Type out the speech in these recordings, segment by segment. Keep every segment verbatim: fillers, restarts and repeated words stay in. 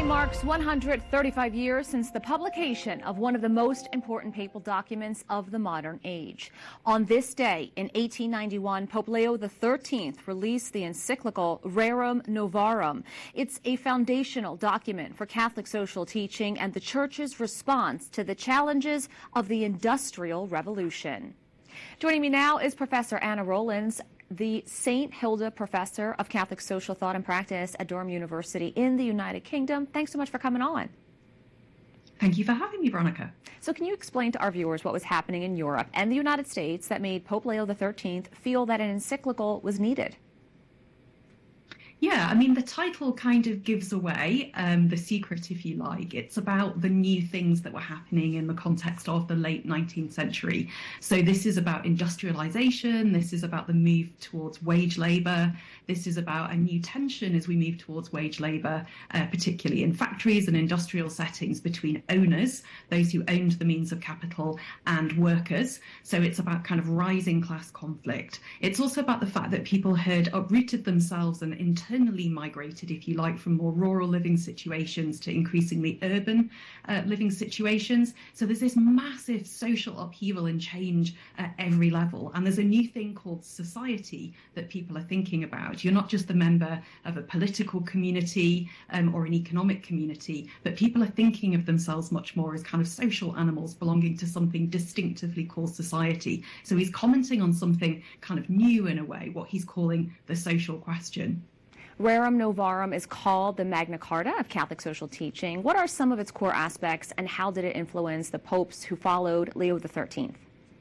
Today marks one hundred thirty-five years since the publication of one of the most important papal documents of the modern age. On this day, in eighteen ninety-one, Pope Leo the thirteenth released the encyclical Rerum Novarum. It's a foundational document for Catholic social teaching and the Church's response to the challenges of the Industrial Revolution. Joining me now is Professor Anna Rollins, the Saint Hilda Professor of Catholic Social Thought and Practice at Durham University in the United Kingdom. Thanks so much for coming on. Thank you for having me, Veronica. So can you explain to our viewers what was happening in Europe and the United States that made Pope Leo the thirteenth feel that an encyclical was needed? Yeah, I mean, the title kind of gives away um, the secret, if you like. It's about the new things that were happening in the context of the late nineteenth century. So this is about industrialization. This is about the move towards wage labor. This is about a new tension as we move towards wage labor, uh, particularly in factories and industrial settings between owners, those who owned the means of capital, and workers. So it's about kind of rising class conflict. It's also about the fact that people had uprooted themselves and internally internally migrated, if you like, from more rural living situations to increasingly urban uh, living situations. So there's this massive social upheaval and change at every level. And there's a new thing called society that people are thinking about. You're not just the member of a political community um, or an economic community, but people are thinking of themselves much more as kind of social animals belonging to something distinctively called society. So he's commenting on something kind of new in a way, what he's calling the social question. Rerum Novarum is called the Magna Carta of Catholic social teaching. What are some of its core aspects, and how did it influence the popes who followed Leo the thirteenth?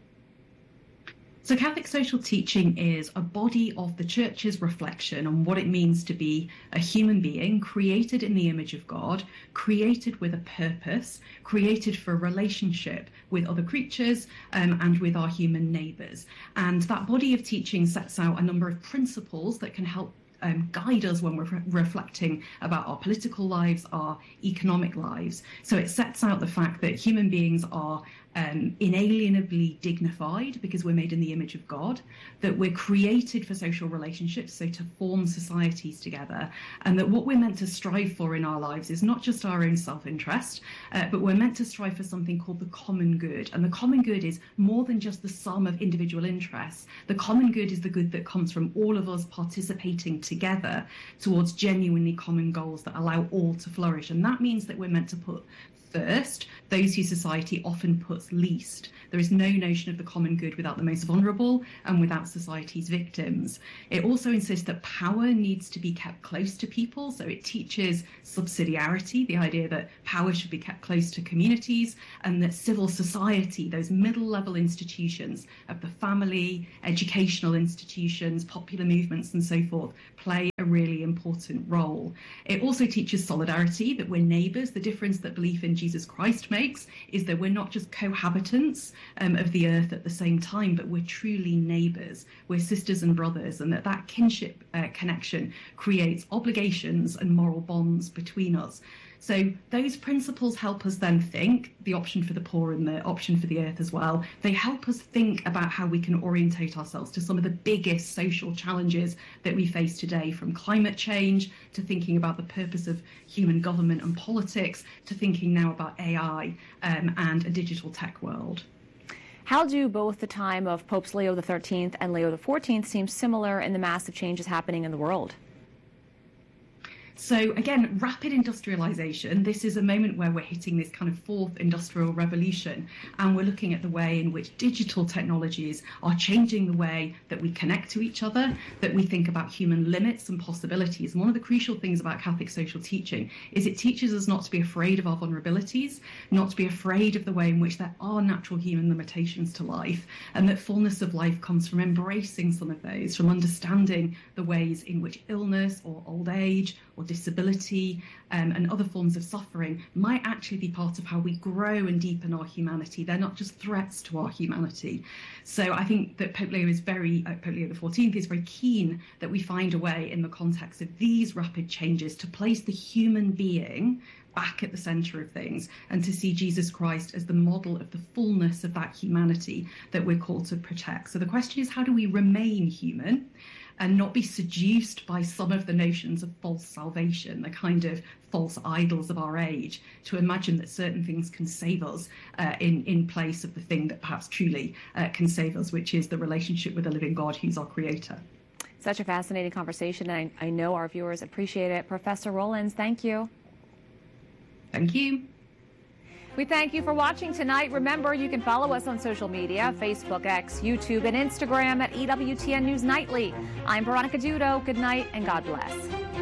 So Catholic social teaching is a body of the Church's reflection on what it means to be a human being created in the image of God, created with a purpose, created for a relationship with other creatures um, and with our human neighbours. And that body of teaching sets out a number of principles that can help Um, guide us when we're re- reflecting about our political lives, our economic lives. So it sets out the fact that human beings are um, inalienably dignified because we're made in the image of God, that we're created for social relationships, so to form societies together, and that what we're meant to strive for in our lives is not just our own self-interest, uh, but we're meant to strive for something called the common good. And the common good is more than just the sum of individual interests. The common good is the good that comes from all of us participating together towards genuinely common goals that allow all to flourish. And that means that we're meant to put first those who society often puts least. There is no notion of the common good without the most vulnerable and without society's victims. It also insists that power needs to be kept close to people. So it teaches subsidiarity, the idea that power should be kept close to communities, and that civil society, those middle level institutions of the family, educational institutions, popular movements and so forth, play a really important role. It also teaches solidarity, that we're neighbours. The difference that belief in Jesus Christ makes is that we're not just cohabitants um, of the earth at the same time, but we're truly neighbours. We're sisters and brothers, and that that kinship uh, connection creates obligations and moral bonds between us. So those principles help us then think, the option for the poor and the option for the earth as well, they help us think about how we can orientate ourselves to some of the biggest social challenges that we face today, from climate change to thinking about the purpose of human government and politics, to thinking now about A I um, and a digital tech world. How do both the time of Popes Leo the thirteenth and Leo the fourteenth seem similar in the massive changes happening in the world? So again, rapid industrialization, this is a moment where we're hitting this kind of fourth industrial revolution, and we're looking at the way in which digital technologies are changing the way that we connect to each other, that we think about human limits and possibilities. And one of the crucial things about Catholic social teaching is it teaches us not to be afraid of our vulnerabilities, not to be afraid of the way in which there are natural human limitations to life, and that fullness of life comes from embracing some of those, from understanding the ways in which illness or old age or disability um, and other forms of suffering might actually be part of how we grow and deepen our humanity. They're not just threats to our humanity. So I think that Pope Leo is very, uh, Pope Leo the fourteenth is very keen that we find a way in the context of these rapid changes to place the human being back at the centre of things, and to see Jesus Christ as the model of the fullness of that humanity that we're called to protect. So the question is, how do we remain human? and not be seduced by some of the notions of false salvation, the kind of false idols of our age, to imagine that certain things can save us uh, in, in place of the thing that perhaps truly uh, can save us, which is the relationship with the living God, who's our creator. Such a fascinating conversation, and I, I know our viewers appreciate it. Professor Rollins, thank you. Thank you. We thank you for watching tonight. Remember, you can follow us on social media, Facebook, X, YouTube, and Instagram at E W T N News Nightly. I'm Veronica Dudo. Good night, and God bless.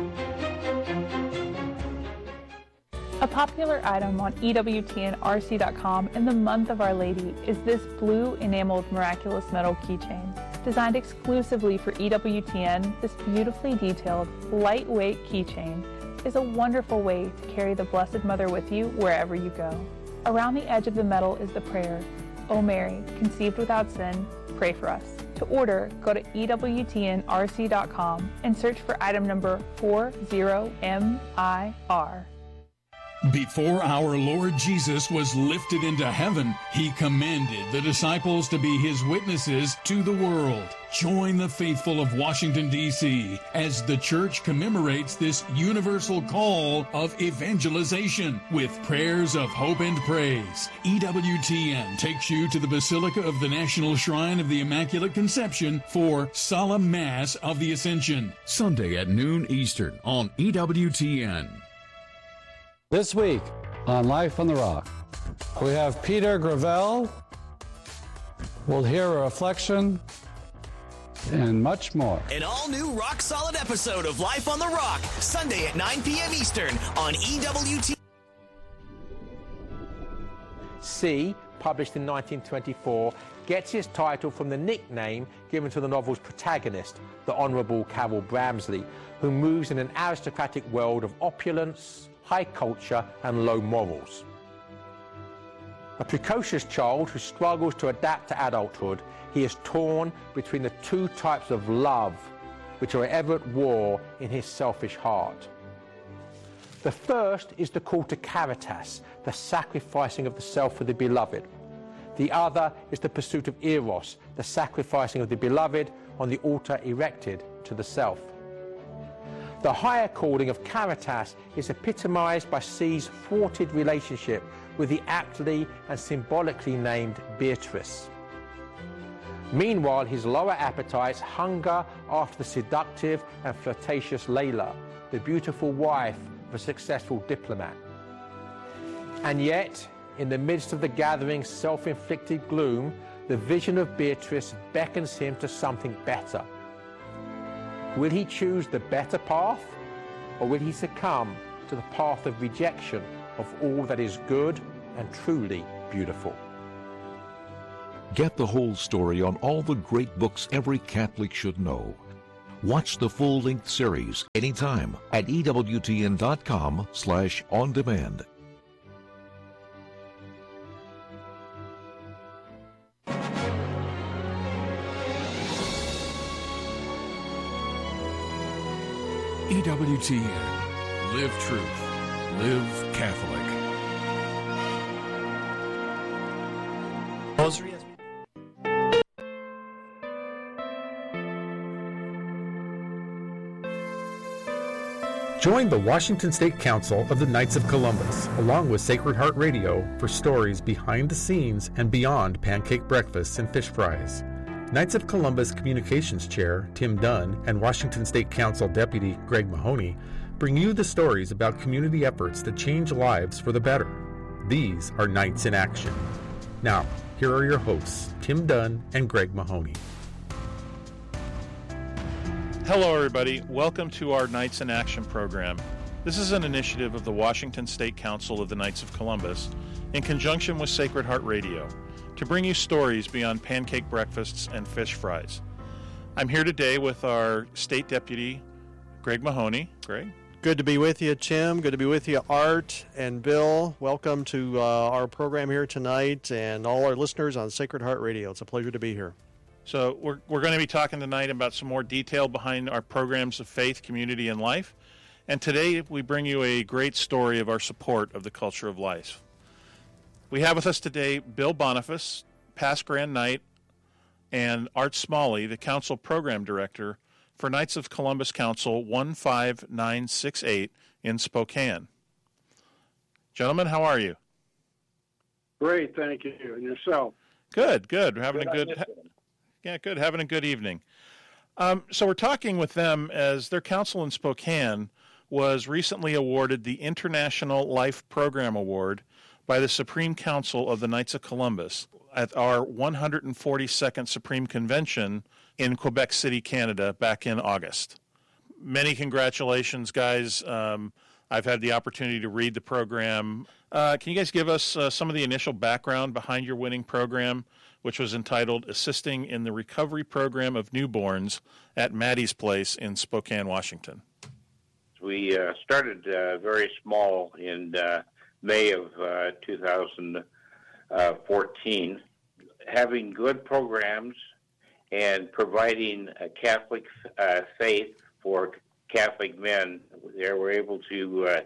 A popular item on E W T N R C dot com in the month of Our Lady is this blue enameled miraculous metal keychain. Designed exclusively for E W T N, this beautifully detailed, lightweight keychain is a wonderful way to carry the Blessed Mother with you wherever you go. Around the edge of the metal is the prayer, O Mary, conceived without sin, pray for us. To order, go to E W T N R C dot com and search for item number four zero M I R. Before our Lord Jesus was lifted into heaven, he commanded the disciples to be his witnesses to the world. Join the faithful of Washington, D C as the church commemorates this universal call of evangelization with prayers of hope and praise. E W T N takes you to the Basilica of the National Shrine of the Immaculate Conception for Solemn Mass of the Ascension. Sunday at noon Eastern on E W T N. This week on Life on the Rock, we have Peter Gravel. We'll hear a reflection and much more. An all-new rock-solid episode of Life on the Rock, Sunday at nine p.m. Eastern on E W T. C, published in nineteen twenty-four, gets its title from the nickname given to the novel's protagonist, the Honourable Carol Bramsley, who moves in an aristocratic world of opulence, high culture and low morals. A precocious child who struggles to adapt to adulthood, he is torn between the two types of love which are ever at war in his selfish heart. The first is the call to caritas, the sacrificing of the self for the beloved. The other is the pursuit of eros, the sacrificing of the beloved on the altar erected to the self. The higher calling of caritas is epitomized by C's thwarted relationship with the aptly and symbolically named Beatrice. Meanwhile, his lower appetites hunger after the seductive and flirtatious Layla, the beautiful wife of a successful diplomat. And yet, in the midst of the gathering self-inflicted gloom, the vision of Beatrice beckons him to something better. Will he choose the better path, or will he succumb to the path of rejection of all that is good and truly beautiful? Get the whole story on all the great books every Catholic should know. Watch the full-length series anytime at E W T N dot com slash on demand. E W T N. Live truth. Live Catholic. Rosary. Join the Washington State Council of the Knights of Columbus, along with Sacred Heart Radio, for stories behind the scenes and beyond pancake breakfasts and fish fries. Knights of Columbus Communications Chair Tim Dunn and Washington State Council Deputy Greg Mahoney bring you the stories about community efforts that change lives for the better. These are Knights in Action. Now, here are your hosts, Tim Dunn and Greg Mahoney. Hello, everybody. Welcome to our Knights in Action program. This is an initiative of the Washington State Council of the Knights of Columbus in conjunction with Sacred Heart Radio to bring you stories beyond pancake breakfasts and fish fries. I'm here today with our State Deputy, Greg Mahoney. Greg? Good to be with you, Tim. Good to be with you, Art and Bill. Welcome to uh, our program here tonight and all our listeners on Sacred Heart Radio. It's a pleasure to be here. So we're, we're going to be talking tonight about some more detail behind our programs of faith, community, and life. And today we bring you a great story of our support of the culture of life. We have with us today Bill Boniface, past Grand Knight, and Art Smalley, the Council Program Director for Knights of Columbus Council one five nine six eight in Spokane. Gentlemen, how are you? Great, thank you. And yourself? Good, good. We're having good a good, ha- yeah, good. Having a good evening. Um, so we're talking with them as their council in Spokane was recently awarded the International Life Program Award by the Supreme Council of the Knights of Columbus at our one hundred forty-second Supreme Convention in Quebec City, Canada, back in August. Many congratulations, guys. Um, I've had the opportunity to read the program. Uh, can you guys give us uh, some of the initial background behind your winning program, which was entitled Assisting in the Recovery Program of Newborns at Maddie's Place in Spokane, Washington? We uh, started uh, very small in uh, May of uh, two thousand fourteen, having good programs and providing a Catholic uh, faith for Catholic men. They were able to uh,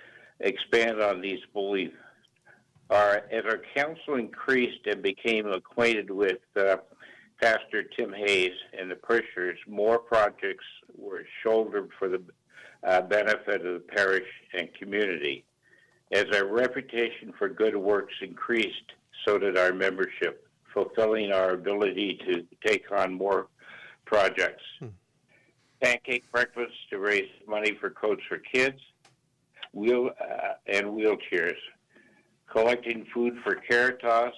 expand on these beliefs. Our, as our council increased and became acquainted with uh, Pastor Tim Hayes and the parishioners, more projects were shouldered for the uh, benefit of the parish and community. As our reputation for good works increased, so did our membership, fulfilling our ability to take on more projects. Hmm. Pancake breakfast to raise money for Coats for Kids, wheel uh, and wheelchairs, collecting food for Caritas,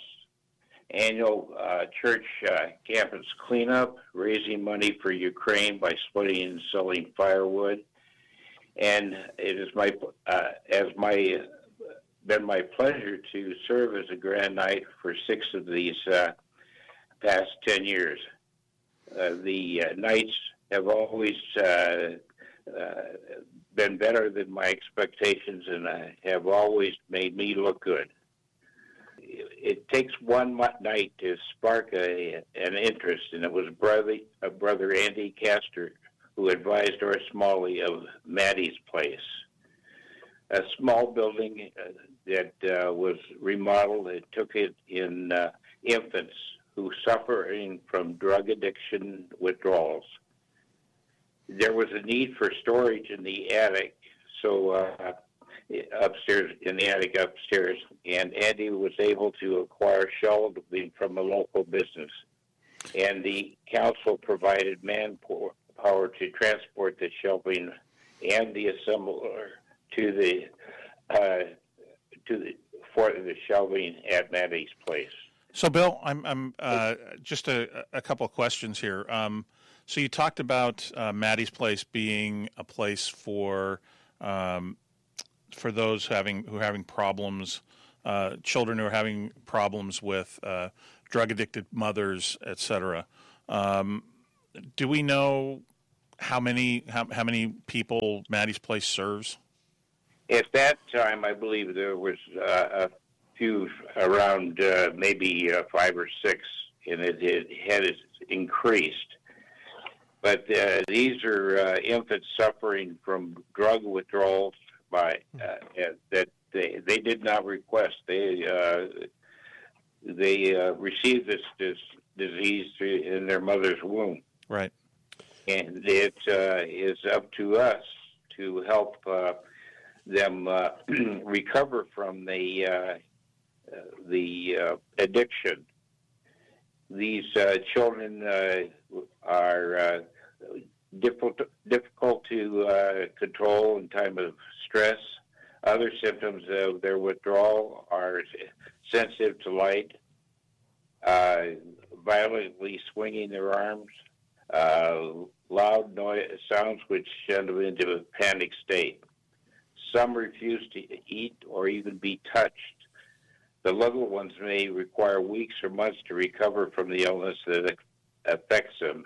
annual uh, church uh, campus cleanup, raising money for Ukraine by splitting and selling firewood, and it is my uh, as my uh, been my pleasure to serve as a Grand Knight for six of these uh, past ten years. Uh, the uh, Knights have always uh, uh, been better than my expectations and uh, have always made me look good. It, it takes one night to spark a, an interest, and it was brother, uh, brother Andy Castor who advised Doris Smalley of Maddie's Place, a small building uh, that uh, was remodeled. It took it in uh, infants who suffering from drug addiction withdrawals. There was a need for storage in the attic, so uh, upstairs, in the attic upstairs, and Andy was able to acquire shelving from a local business. And the council provided manpower to transport the shelving and the assembler to the uh, to the for the shelving at Maddie's Place. So, Bill, I'm I'm uh, just a, a couple of questions here. Um, so, you talked about uh, Maddie's Place being a place for um, for those having who are having problems, uh, children who are having problems with uh, drug addicted mothers, et cetera. Um, do we know how many how, how many people Maddie's Place serves? At that time, I believe there was uh, a few around uh, maybe uh, five or six, and it, it had increased. But uh, these are uh, infants suffering from drug withdrawals by uh, that they they did not request. They uh, they uh, received this, this disease in their mother's womb. Right. And it uh, is up to us to help uh, them uh, recover from the uh, uh, the uh, addiction. These uh, children uh, are uh, difficult difficult to uh, control in time of stress. Other symptoms of their withdrawal are sensitive to light, uh, violently swinging their arms, uh, loud noise sounds which send them into a panic state. Some refuse to eat or even be touched. The little ones may require weeks or months to recover from the illness that affects them.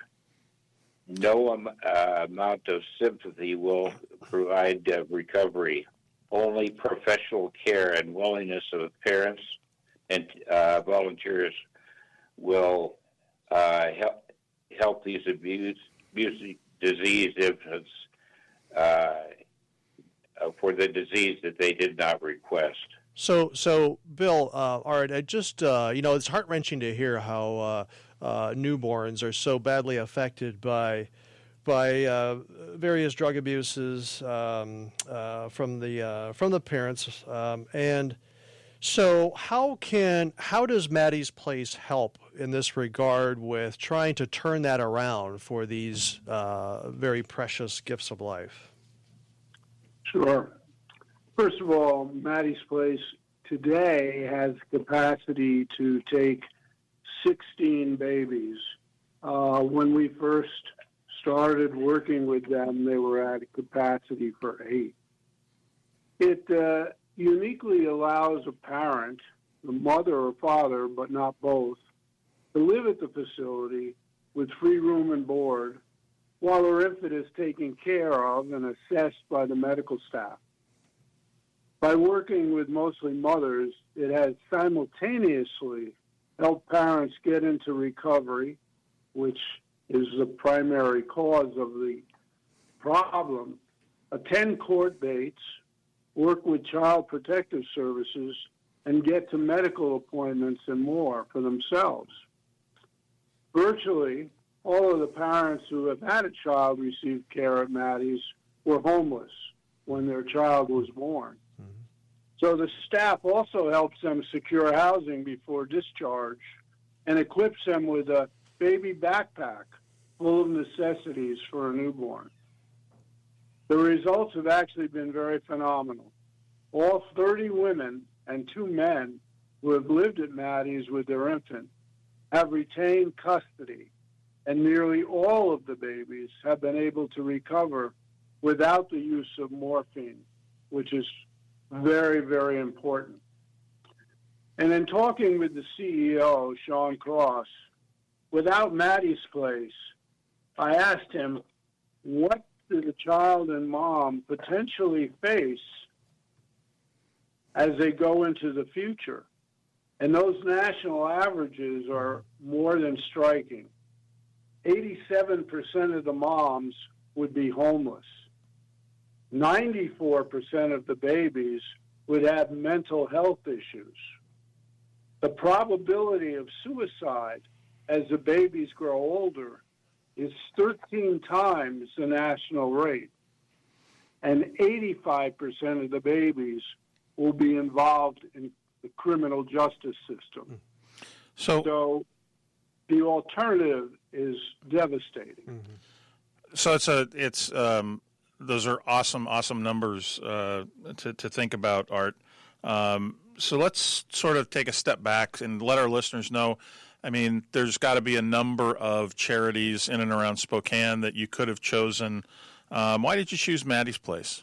No um, uh, amount of sympathy will provide uh, recovery. Only professional care and willingness of parents and uh, volunteers will uh, help help these abused, abused diseased infants uh, for the disease that they did not request. So, so Bill, uh, all right, I just, uh, you know, it's heart-wrenching to hear how uh, uh, newborns are so badly affected by by uh, various drug abuses um, uh, from the uh, from the parents, um, and so how can how does Maddie's Place help in this regard with trying to turn that around for these uh, very precious gifts of life? Sure. First of all, Maddie's Place today has capacity to take sixteen babies. Uh, when we first started working with them, they were at a capacity for eight. It uh, uniquely allows a parent, the mother or father, but not both, to live at the facility with free room and board while their infant is taken care of and assessed by the medical staff. By working with mostly mothers, it has simultaneously helped parents get into recovery, which is the primary cause of the problem, attend court dates, work with Child Protective Services, and get to medical appointments and more for themselves. Virtually all of the parents who have had a child receive care at Maddie's were homeless when their child was born. Mm-hmm. So the staff also helps them secure housing before discharge and equips them with a baby backpack full of necessities for a newborn. The results have actually been very phenomenal. All thirty women and two men who have lived at Maddie's with their infant have retained custody, and nearly all of the babies have been able to recover without the use of morphine, which is very, very important. And in talking with the C E O, Sean Cross, without Maddie's Place, I asked him, what do the child and mom potentially face as they go into the future? And those national averages are more than striking. eighty-seven percent of the moms would be homeless. ninety-four percent of the babies would have mental health issues. The probability of suicide as the babies grow older is thirteen times the national rate. And eighty-five percent of the babies will be involved in the criminal justice system. So, so the alternative is devastating. Mm-hmm. So it's a it's um, those are awesome awesome numbers uh, to to think about, Art. Um, so let's sort of take a step back and let our listeners know. I mean, there's got to be a number of charities in and around Spokane that you could have chosen. Um, why did you choose Maddie's Place?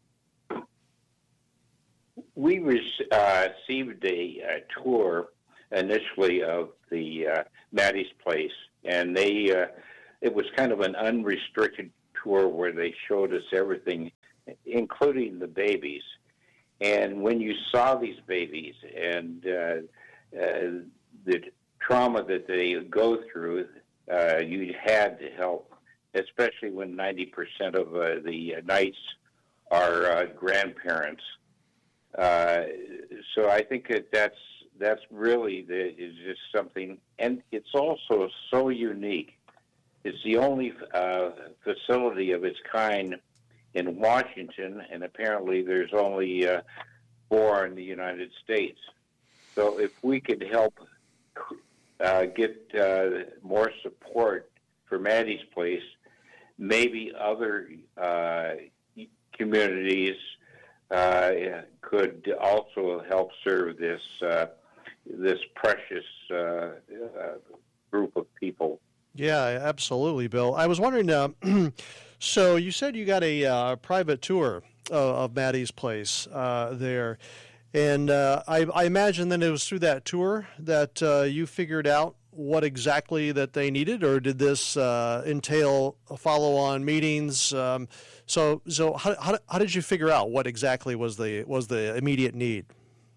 We uh, received a, a tour initially of the uh, Maddie's Place, and they uh, it was kind of an unrestricted tour where they showed us everything, including the babies. And when you saw these babies and uh, uh, the trauma that they go through, uh, you had to help, especially when ninety percent of uh, the Knights are uh, grandparents. Uh, so I think that that's that's really the, is just something, and it's also so unique. It's the only uh, facility of its kind in Washington, and apparently there's only uh, four in the United States. So if we could help uh, get uh, more support for Maddie's Place, maybe other uh, communities uh, could also help serve this uh, this precious uh, uh, group of people. Yeah, absolutely, Bill. I was wondering, uh, so you said you got a uh, private tour of, of Maddie's Place uh, there, and uh, I, I imagine then it was through that tour that uh, you figured out what exactly that they needed, or did this uh, entail follow-on meetings? Um, so, so how, how how did you figure out what exactly was the was the immediate need?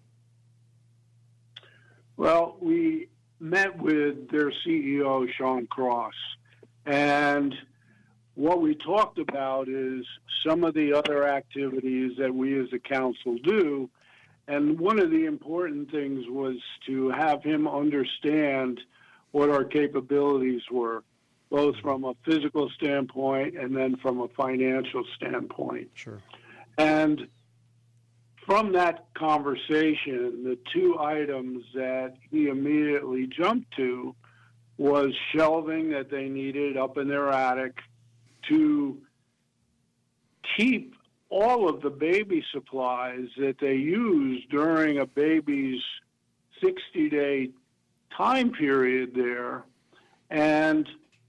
Well, we met with their C E O, Sean Cross, and what we talked about is some of the other activities that we as a council do, and one of the important things was to have him understand what our capabilities were. both from a physical standpoint and then from a financial standpoint. Sure. And from that conversation, the two items that he immediately jumped to was shelving that they needed up in their attic to keep all of the baby supplies that they use during a baby's sixty-day time period there, and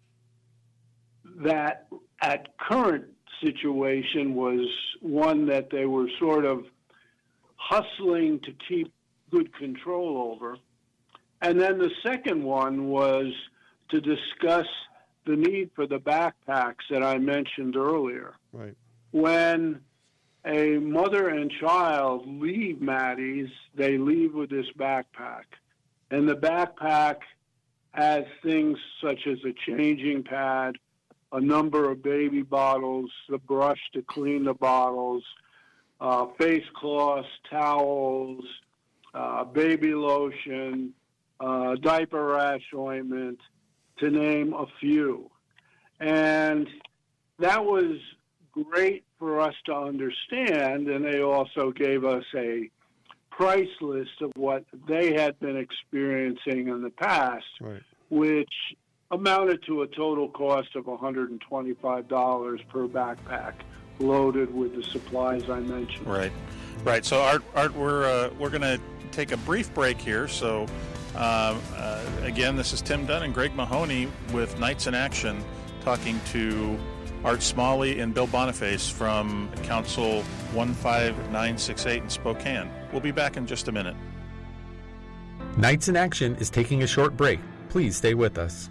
that at current situation was one that they were sort of hustling to keep good control over. And then the second one was to discuss the need for the backpacks that I mentioned earlier. Right. When a mother and child leave Maddie's, they leave with this backpack. And the backpack has things such as a changing pad, a number of baby bottles, the brush to clean the bottles, uh, face cloths, towels, uh, baby lotion, uh, diaper rash ointment, to name a few. And that was great for us to understand, and they also gave us a price list of what they had been experiencing in the past, right, which amounted to a total cost of one hundred twenty-five dollars per backpack, loaded with the supplies I mentioned. Right, right. So, Art, Art we're uh, we're going to take a brief break here. So, uh, uh, again, this is Tim Dunn and Greg Mahoney with Knights in Action, talking to Art Smalley and Bill Boniface from Council one five nine six eight in Spokane. We'll be back in just a minute. Knights in Action is taking a short break. Please stay with us.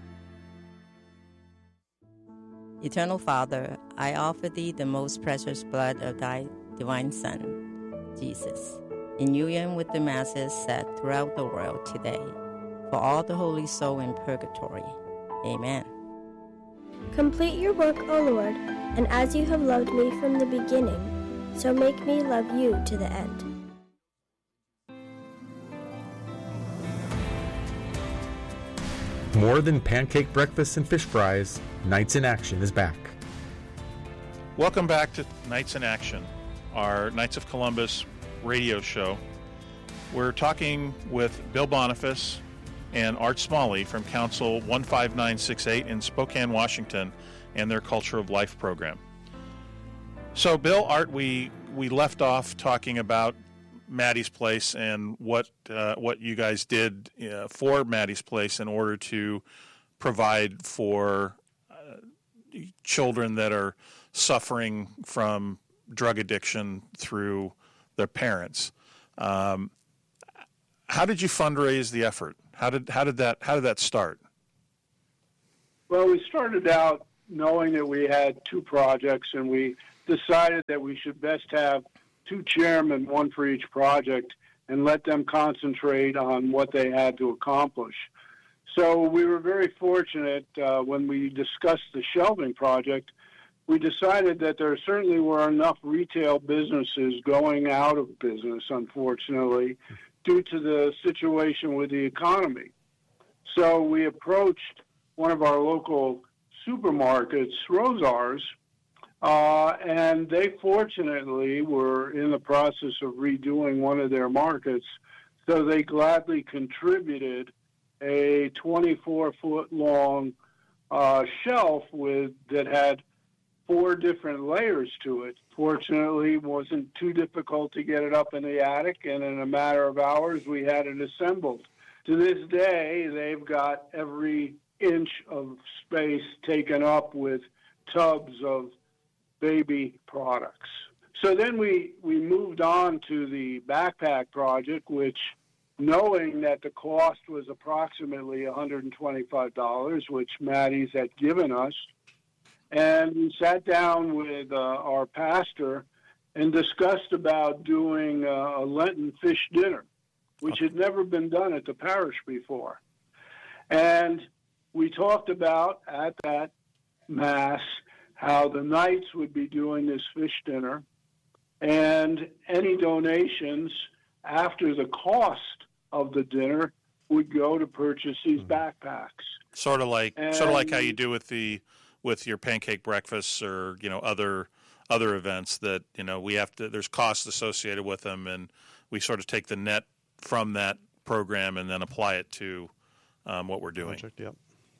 Eternal Father, I offer thee the most precious blood of thy divine Son, Jesus, in union with the masses set throughout the world today, for all the holy soul in purgatory. Amen. Complete your work, O Lord, and as you have loved me from the beginning, so make me love you to the end. More than pancake breakfast and fish fries, Knights in Action is back. Welcome back to Knights in Action, our Knights of Columbus radio show. We're talking with Bill Boniface and Art Smalley from Council one five nine six eight in Spokane, Washington, and their Culture of Life program. So, Bill, Art, we we left off talking about Maddie's Place and what uh, what you guys did uh, for Maddie's Place in order to provide for uh, children that are suffering from drug addiction through their parents. Um, how did you fundraise the effort? How did how did that how did that start? Well, we started out knowing that we had two projects, and we decided that we should best have two chairmen, one for each project, and let them concentrate on what they had to accomplish. So we were very fortunate uh, when we discussed the shelving project. We decided that there certainly were enough retail businesses going out of business, unfortunately, due to the situation with the economy. So we approached one of our local supermarkets, Rosars, uh, and they fortunately were in the process of redoing one of their markets, so they gladly contributed a twenty-four foot long uh, shelf with that had four different layers to it. Fortunately, it wasn't too difficult to get it up in the attic, and in a matter of hours, we had it assembled. To this day, they've got every inch of space taken up with tubs of baby products. So then we, we moved on to the backpack project, which, knowing that the cost was approximately one hundred twenty-five dollars, which Maddie's had given us, and we sat down with uh, our pastor and discussed about doing uh, a Lenten fish dinner, which had never been done at the parish before. And we talked about at that Mass how the Knights would be doing this fish dinner, and any donations after the cost of the dinner would go to purchase these Mm-hmm. backpacks. Sort of like And- sort of like how you do with the with your pancake breakfasts or you know other other events that you know we have to. There's costs associated with them, and we sort of take the net from that program and then apply it to um, what we're doing. Project, yep.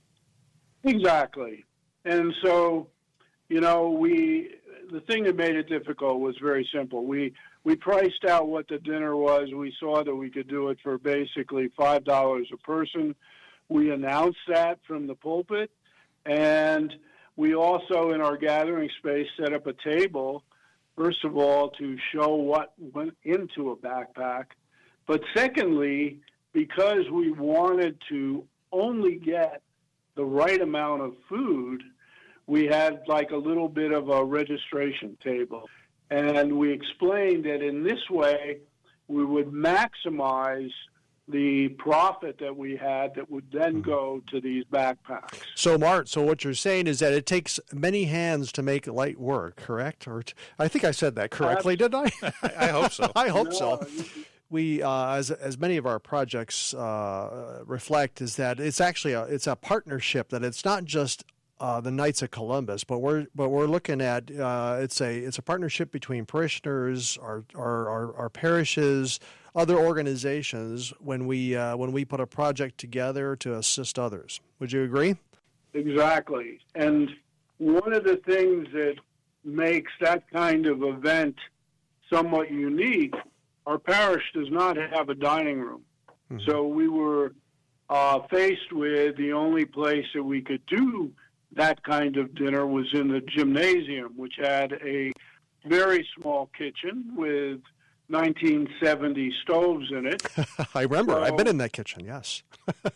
Exactly. And so, you know, we the thing that made it difficult was very simple. We we priced out what the dinner was. We saw that we could do it for basically five dollars a person. We announced that from the pulpit, and we also, in our gathering space, set up a table, first of all, to show what went into a backpack. But secondly, because we wanted to only get the right amount of food, we had like a little bit of a registration table. And we explained that in this way, we would maximize the profit that we had that would then go to these backpacks. So, Mart, so what you're saying is that it takes many hands to make light work, correct? Or t- I think I said that correctly, didn't I? I hope so. I hope No, so. We, uh, as as many of our projects uh, reflect, is that it's actually a it's a partnership. That it's not just uh, the Knights of Columbus, but we're but we're looking at uh, it's a it's a partnership between parishioners, our our our, our parishes, other organizations. When we uh, when we put a project together to assist others, would you agree? Exactly. And one of the things that makes that kind of event somewhat unique, our parish does not have a dining room. Mm-hmm. So we were uh, faced with the only place that we could do that kind of dinner was in the gymnasium, which had a very small kitchen with nineteen seventy stoves in it. I remember. So, I've been in that kitchen, yes.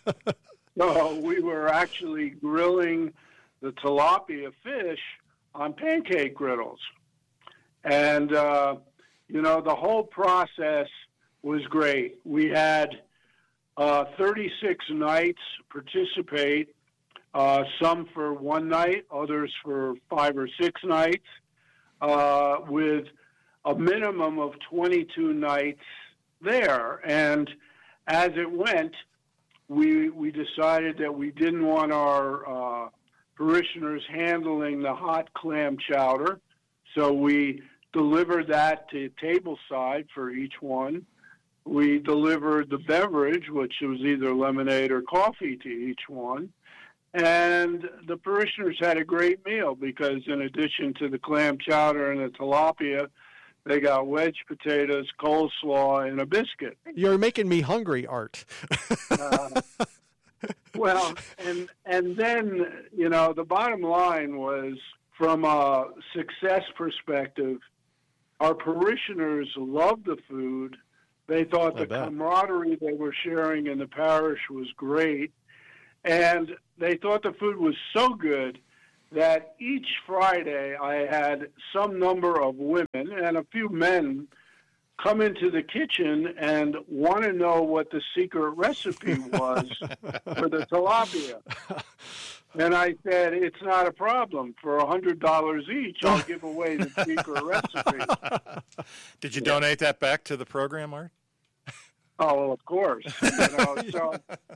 So we were actually grilling the tilapia fish on pancake griddles. And, uh, you know, the whole process was great. We had uh, thirty-six knights participate, uh, some for one night, others for five or six nights, uh, with a minimum of twenty-two nights there. And as it went, we we decided that we didn't want our uh, parishioners handling the hot clam chowder, so we delivered that to tableside for each one. We delivered the beverage, which was either lemonade or coffee, to each one. And the parishioners had a great meal because in addition to the clam chowder and the tilapia, they got wedge potatoes, coleslaw, and a biscuit. You're making me hungry, Art. uh, well, and and then, you know, the bottom line was, from a success perspective, our parishioners loved the food. They thought I the bet. camaraderie they were sharing in the parish was great. And they thought the food was so good that each Friday I had some number of women and a few men come into the kitchen and want to know what the secret recipe was for the tilapia. And I said, it's not a problem. For one hundred dollars each, I'll give away the secret recipe. Did you donate that back to the program, Art? Oh, well, of course. You know, so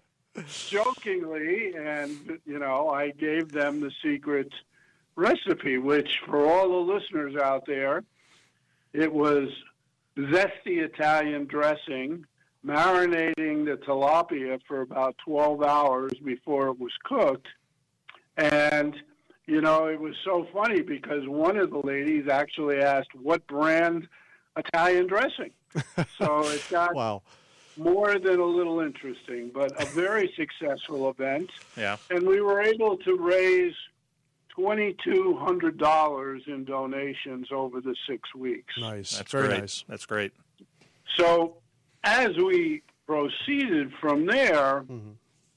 jokingly, and, you know, I gave them the secret recipe, which for all the listeners out there, it was zesty Italian dressing, marinating the tilapia for about twelve hours before it was cooked. And, you know, it was so funny because one of the ladies actually asked, what brand Italian dressing? So it got wow. more than a little interesting, but a very successful event. Yeah. And we were able to raise two thousand two hundred dollars in donations over the six weeks. Nice. That's Very great. nice. That's great. So as we proceeded from there, Mm-hmm.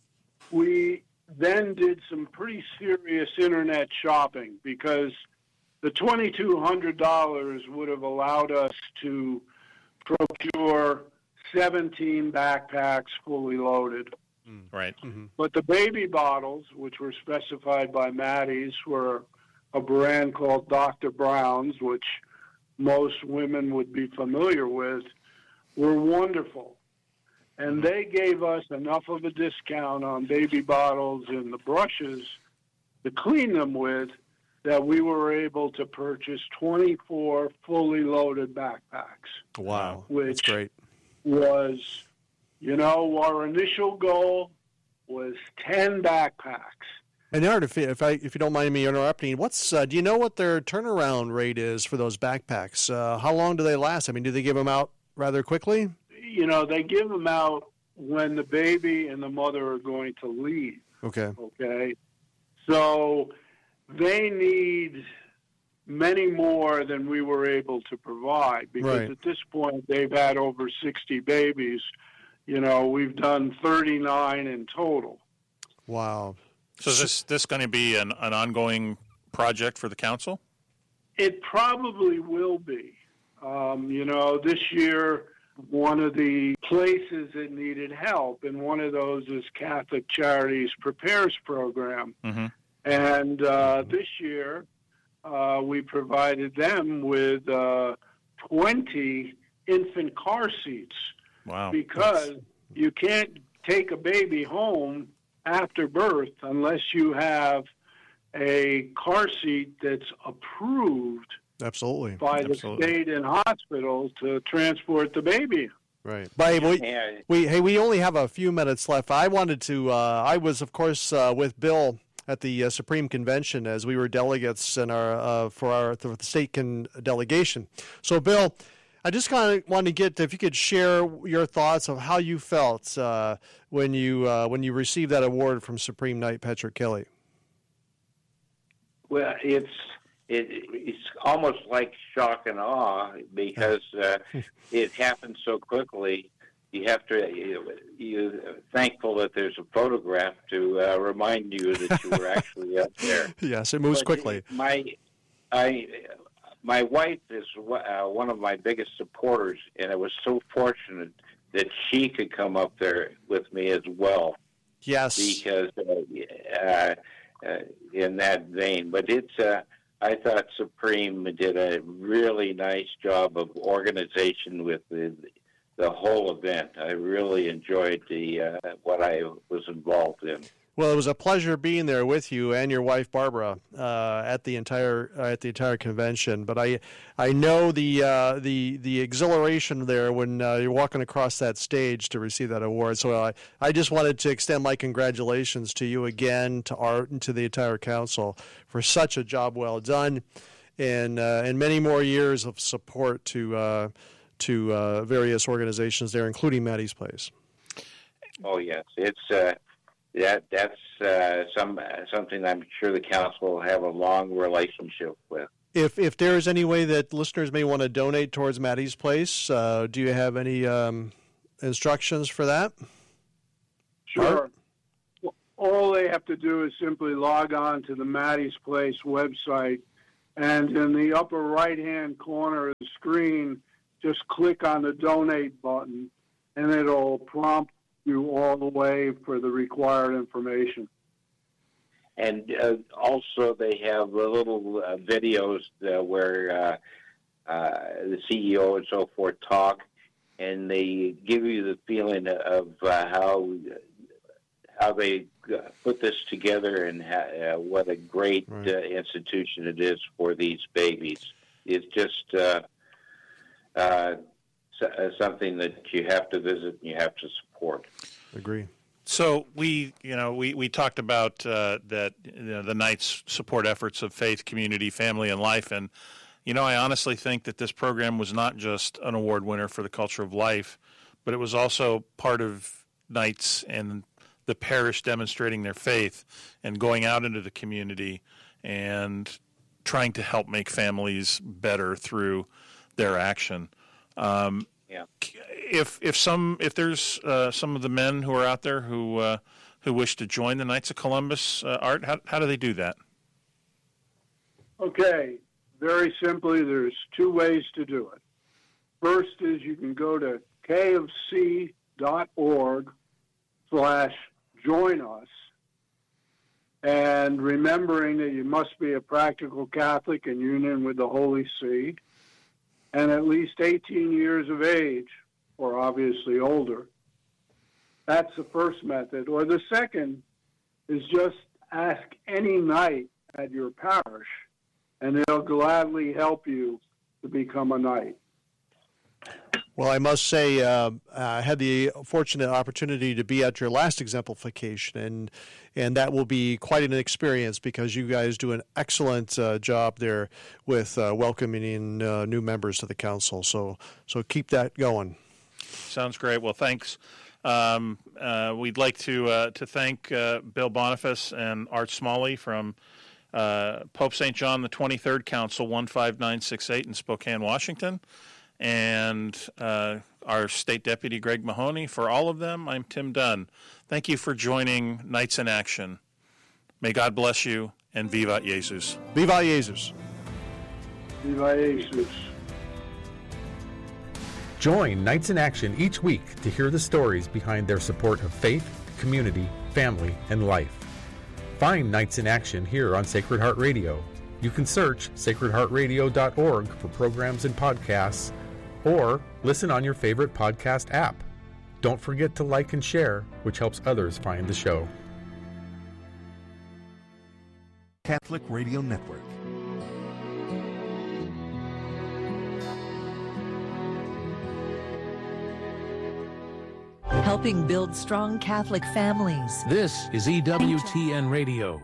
we then did some pretty serious internet shopping because the two thousand two hundred dollars would have allowed us to procure seventeen backpacks fully loaded. Mm. Right. Mm-hmm. But the baby bottles, which were specified by Maddie's, were a brand called Doctor Brown's, which most women would be familiar with, were wonderful. And they gave us enough of a discount on baby bottles and the brushes to clean them with that we were able to purchase twenty-four fully loaded backpacks. Wow, which that's great. Was, you know, our initial goal was ten backpacks. And Art, if, if I if you don't mind me interrupting, what's uh, do you know what their turnaround rate is for those backpacks? Uh, how long do they last? I mean, do they give them out rather quickly? You know, they give them out when the baby and the mother are going to leave. Okay. Okay. So they need many more than we were able to provide because Right. at this point they've had over sixty babies. You know, we've done thirty-nine in total. Wow. So is this this going to be an, an ongoing project for the council? It probably will be. Um, you know, this year, one of the places that needed help, and one of those is Catholic Charities Prepares Program. Mm-hmm. And uh, this year, uh, we provided them with uh, twenty infant car seats. Wow. Because That's... you can't take a baby home after birth unless you have a car seat that's approved Absolutely. by the Absolutely. state and hospitals to transport the baby. Right. But we, Yeah. we, hey, we only have a few minutes left. I wanted to, uh, I was, of course, uh, with Bill at the uh, Supreme Convention as we were delegates in our, uh, for our for the state con- delegation. So, Bill, I just kind of want to get, if you could share your thoughts of how you felt uh, when you uh, when you received that award from Supreme Knight Patrick Kelly. Well, it's it, it's almost like shock and awe because uh, it happened so quickly. You have to you, you're thankful that there's a photograph to uh, remind you that you were actually up there. Yes, it moves But quickly. My I my wife is uh, one of my biggest supporters, and I was so fortunate that she could come up there with me as well. Yes. Because uh, uh, uh, in that vein, but it's. Uh, I thought Supreme did a really nice job of organization with the the whole event. I really enjoyed the uh, what I was involved in. Well, it was a pleasure being there with you and your wife Barbara uh, at the entire uh, at the entire convention. But I I know the uh, the the exhilaration there when uh, you're walking across that stage to receive that award. So I I just wanted to extend my congratulations to you again, to Art, and to the entire council for such a job well done, and uh, and many more years of support to uh, to uh, various organizations there, including Maddie's Place. Oh yes, it's. Uh, That that's uh, some something I'm sure the council will have a long relationship with. If if there's any way that listeners may want to donate towards Maddie's Place, uh, do you have any um, instructions for that? Sure. All they have to do is simply log on to the Maddie's Place website, and in the upper right-hand corner of the screen, just click on the donate button, and it'll prompt you all the way for the required information. And uh, also, they have uh, little uh, videos uh, where uh, uh, the C E O and so forth talk, and they give you the feeling of uh, how how they put this together and ha- uh, what a great Right. uh, institution it is for these babies. It's just uh, uh, so- something that you have to visit and you have to support. Agree. So we, you know, we, we talked about uh, that you know, the Knights support efforts of faith, community, family, and life. And, you know, I honestly think that this program was not just an award winner for the culture of life, but it was also part of Knights and the parish demonstrating their faith and going out into the community and trying to help make families better through their action. Um, Yeah. If if some if there's uh, some of the men who are out there who uh, who wish to join the Knights of Columbus, uh, Art, how how do they do that? Okay, very simply, there's two ways to do it. First is you can go to kfc dot org slash join us, and remembering that you must be a practical Catholic in union with the Holy See, and at least eighteen years of age, or obviously older. That's the first method. Or the second is just ask any knight at your parish, and they'll gladly help you to become a knight. Well, I must say, uh, I had the fortunate opportunity to be at your last exemplification, and and that will be quite an experience because you guys do an excellent uh, job there with uh, welcoming uh, new members to the council. So, so keep that going. Sounds great. Well, thanks. Um, uh, we'd like to uh, to thank uh, Bill Boniface and Art Smalley from uh, Pope Saint John the twenty-third Council, one five nine six eight in Spokane, Washington, and uh, our State Deputy Greg Mahoney. For all of them, I'm Tim Dunn. Thank you for joining Knights in Action. May God bless you, and Viva Jesus. Viva Jesus. Viva Jesus. Join Knights in Action each week to hear the stories behind their support of faith, community, family, and life. Find Knights in Action here on Sacred Heart Radio. You can search sacred heart radio dot org for programs and podcasts, or listen on your favorite podcast app. Don't forget to like and share, which helps others find the show. Catholic Radio Network. Helping build strong Catholic families. This is E W T N Radio.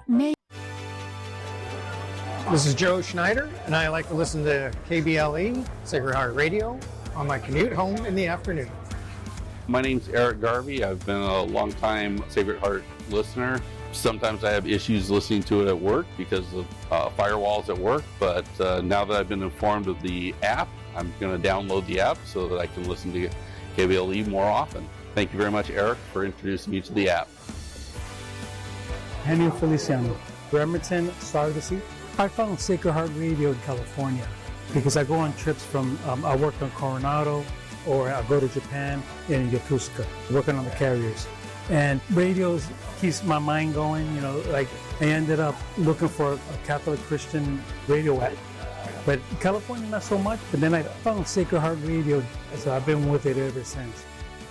This is Joe Schneider, and I like to listen to K B L E, Sacred Heart Radio, on my commute home in the afternoon. My name's Eric Garvey. I've been a long-time Sacred Heart listener. Sometimes I have issues listening to it at work because of uh, firewalls at work, but uh, now that I've been informed of the app, I'm going to download the app so that I can listen to K B L E more often. Thank you very much, Eric, for introducing me to the app. Henry Feliciano, Bremerton, Sargassy. I found Sacred Heart Radio in California because I go on trips from, um, I work on Coronado, or I go to Japan in Yokosuka, working on the carriers. And radio keeps my mind going, you know, like I ended up looking for a Catholic Christian radio app. But California, not so much, but then I found Sacred Heart Radio, so I've been with it ever since.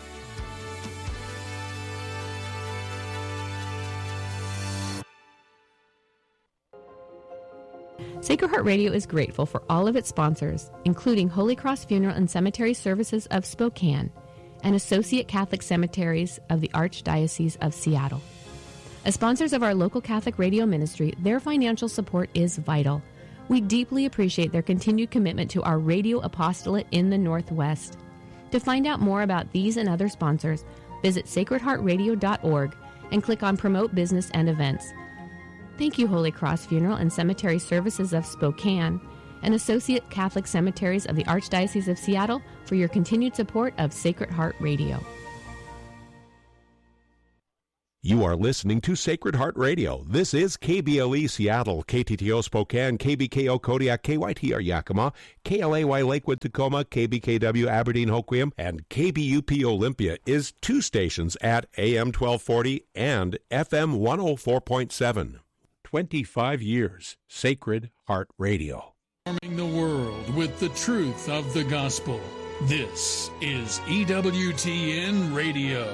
Sacred Heart Radio is grateful for all of its sponsors, including Holy Cross Funeral and Cemetery Services of Spokane and Associate Catholic Cemeteries of the Archdiocese of Seattle. As sponsors of our local Catholic radio ministry, their financial support is vital. We deeply appreciate their continued commitment to our radio apostolate in the Northwest. To find out more about these and other sponsors, visit sacred heart radio dot org and click on Promote Business and Events. Thank you, Holy Cross Funeral and Cemetery Services of Spokane and Associate Catholic Cemeteries of the Archdiocese of Seattle for your continued support of Sacred Heart Radio. You are listening to Sacred Heart Radio. This is K B L E Seattle, K T T O Spokane, K B K O Kodiak, K Y T R Yakima, K L A Y Lakewood Tacoma, K B K W Aberdeen Hoquiam, and K B U P Olympia is two stations at A M twelve forty and F M one oh four point seven. twenty-five years, Sacred Heart Radio. Informing the world with the truth of the gospel. This is E W T N Radio.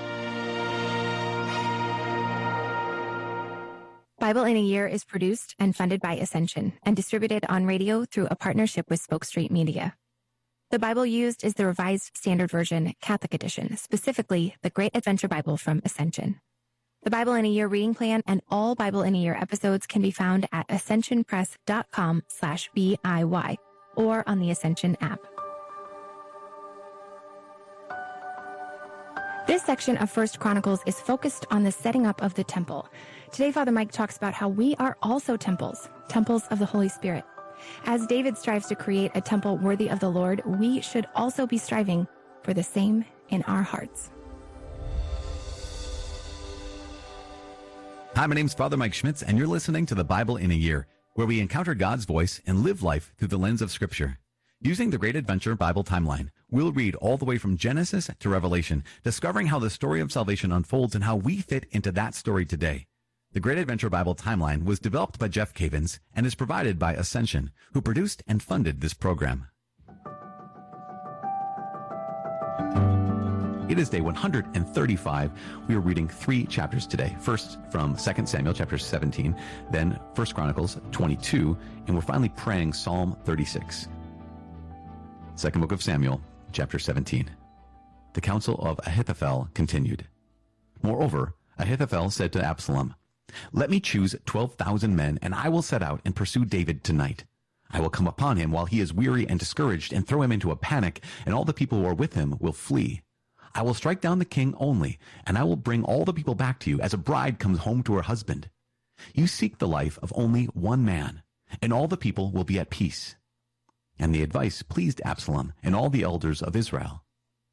Bible in a Year is produced and funded by Ascension and distributed on radio through a partnership with Spoke Street Media. The Bible used is the Revised Standard Version Catholic Edition, specifically the Great Adventure Bible from Ascension. The Bible in a Year reading plan and all Bible in a Year episodes can be found at ascensionpress.com slash BIY or on the Ascension app. This section of First Chronicles is focused on the setting up of the temple. Today, Father Mike talks about how we are also temples, temples of the Holy Spirit. As David strives to create a temple worthy of the Lord, we should also be striving for the same in our hearts. Hi, my name's Father Mike Schmitz, and you're listening to The Bible in a Year, where we encounter God's voice and live life through the lens of Scripture. Using the Great Adventure Bible timeline, we'll read all the way from Genesis to Revelation, discovering how the story of salvation unfolds and how we fit into that story today. The Great Adventure Bible timeline was developed by Jeff Cavins and is provided by Ascension, who produced and funded this program. It is day one hundred thirty-five. We are reading three chapters today. First from Second Samuel chapter seventeen, then First Chronicles twenty-two, and we're finally praying Psalm thirty-six. Second book of Samuel, chapter seventeen. The counsel of Ahithophel continued. Moreover, Ahithophel said to Absalom, "Let me choose twelve thousand men, and I will set out and pursue David tonight. I will come upon him while he is weary and discouraged, and throw him into a panic, and all the people who are with him will flee. I will strike down the king only, and I will bring all the people back to you as a bride comes home to her husband. You seek the life of only one man, and all the people will be at peace." And the advice pleased Absalom and all the elders of Israel.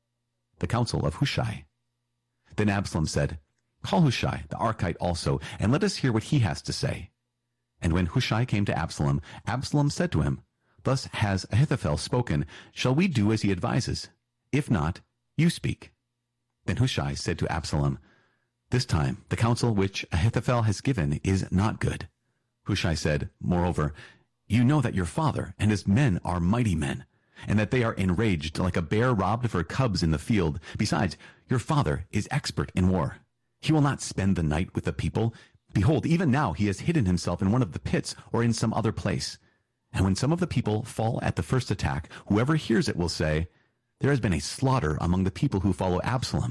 The counsel of Hushai. Then Absalom said, "Call Hushai the Archite also, and let us hear what he has to say." And when Hushai came to Absalom, Absalom said to him, "Thus has Ahithophel spoken. Shall we do as he advises? If not, you speak." Then Hushai said to Absalom, "This time the counsel which Ahithophel has given is not good." Hushai said, "Moreover, you know that your father and his men are mighty men, and that they are enraged like a bear robbed of her cubs in the field. Besides, your father is expert in war. He will not spend the night with the people. Behold, even now he has hidden himself in one of the pits or in some other place. And when some of the people fall at the first attack, whoever hears it will say, 'There has been a slaughter among the people who follow Absalom.'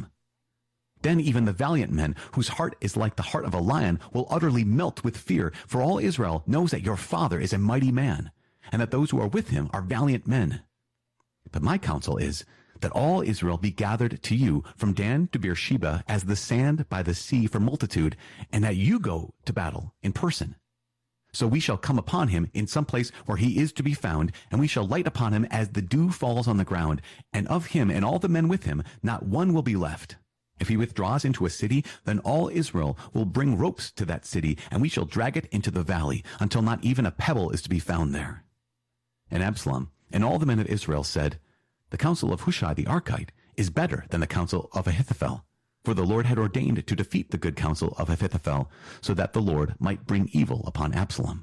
Then even the valiant men, whose heart is like the heart of a lion, will utterly melt with fear, for all Israel knows that your father is a mighty man, and that those who are with him are valiant men. But my counsel is that all Israel be gathered to you from Dan to Beersheba as the sand by the sea for multitude, and that you go to battle in person. So we shall come upon him in some place where he is to be found, and we shall light upon him as the dew falls on the ground, and of him and all the men with him not one will be left. If he withdraws into a city, then all Israel will bring ropes to that city, and we shall drag it into the valley, until not even a pebble is to be found there." And Absalom and all the men of Israel said, "The counsel of Hushai the Archite is better than the counsel of Ahithophel, for the Lord had ordained to defeat the good counsel of Ahithophel, so that the Lord might bring evil upon Absalom."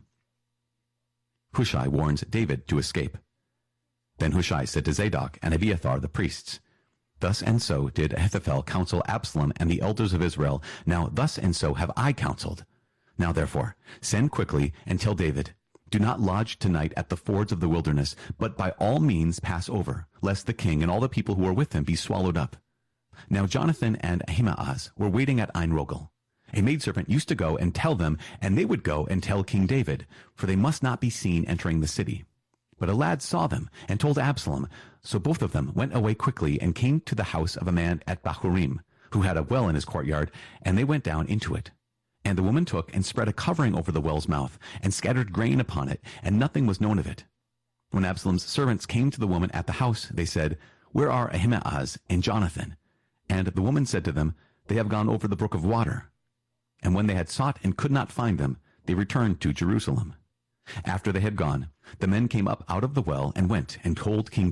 Hushai warns David to escape. Then Hushai said to Zadok and Abiathar the priests, "Thus and so did Ahithophel counsel Absalom and the elders of Israel. Now thus and so have I counseled. Now therefore, send quickly and tell David, 'Do not lodge tonight at the fords of the wilderness, but by all means pass over, lest the king and all the people who are with him be swallowed up.' Now Jonathan and Ahimaaz were waiting at Ein-Rogel. A maidservant used to go and tell them, and they would go and tell King David, for they must not be seen entering the city. But a lad saw them and told Absalom. So both of them went away quickly and came to the house of a man at Bahurim, who had a well in his courtyard, and they went down into it. And the woman took and spread a covering over the well's mouth, and scattered grain upon it, and nothing was known of it. When Absalom's servants came to the woman at the house, they said, 'Where are Ahimaaz and Jonathan?' And the woman said to them, 'They have gone over the brook of water.' And when they had sought and could not find them, they returned to Jerusalem. After they had gone, the men came up out of the well and went and told King